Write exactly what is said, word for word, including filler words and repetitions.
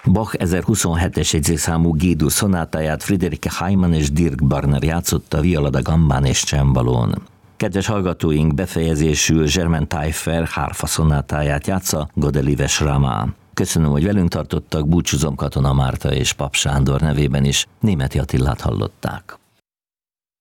Bach ezerhuszonhetes jegyzékszámú G-dur szonátáját Friederike Heimann és Dirk Barner játszotta viola da gambán és csembalón. Kedves hallgatóink, befejezésül Germain Taillefer hárfa szonátáját játsza Godelives Rama. Köszönöm, hogy velünk tartottak, búcsúzom Katona Márta és Pap Sándor nevében is. Németi Attilát hallották.